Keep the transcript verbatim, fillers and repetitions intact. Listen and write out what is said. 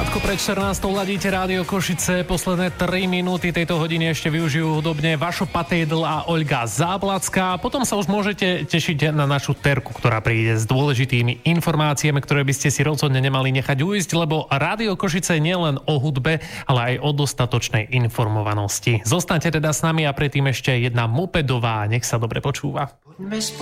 Krátko pred štrnástou ladíte Rádio Košice. Posledné tri minúty tejto hodiny ešte využijú hudobne Vašo Patejdl a Oľga Záblacká. Potom sa už môžete tešiť na našu Terku, ktorá príde s dôležitými informáciami, ktoré by ste si rozhodne nemali nechať ujsť, lebo Rádio Košice nie len o hudbe, ale aj o dostatočnej informovanosti. Zostaňte teda s nami a predtým ešte jedna mopedová. Nech sa dobre počúva.